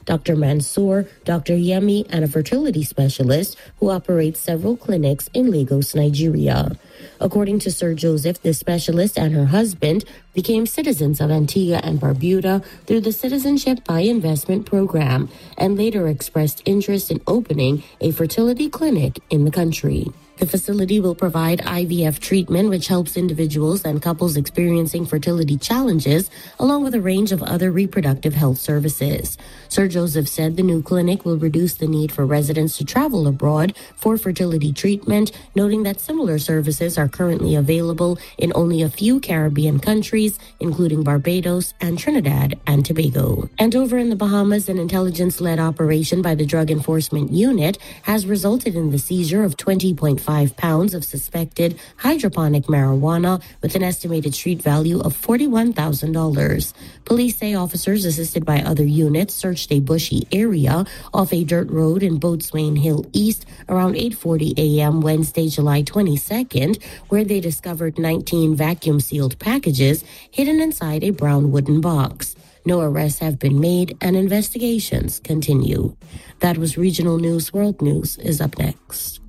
Dr. Mansoor, Dr. Yemi, and a fertility specialist who operates several clinics in Lagos, Nigeria. According to Sir Joseph, the specialist and her husband became citizens of Antigua and Barbuda through the Citizenship by Investment program and later expressed interest in opening a fertility clinic in the country. The facility will provide IVF treatment, which helps individuals and couples experiencing fertility challenges, along with a range of other reproductive health services. Sir Joseph said the new clinic will reduce the need for residents to travel abroad for fertility treatment, noting that similar services are currently available in only a few Caribbean countries, including Barbados and Trinidad and Tobago. And over in the Bahamas, an intelligence-led operation by the Drug Enforcement Unit has resulted in the seizure of 20.5 pounds of suspected hydroponic marijuana with an estimated street value of $41,000. Police say officers assisted by other units searched a bushy area off a dirt road in Boatswain Hill East around 8:40 a.m. Wednesday, July 22nd, where they discovered 19 vacuum-sealed packages hidden inside a brown wooden box. No arrests have been made and investigations continue. That was Regional News. World News is up next.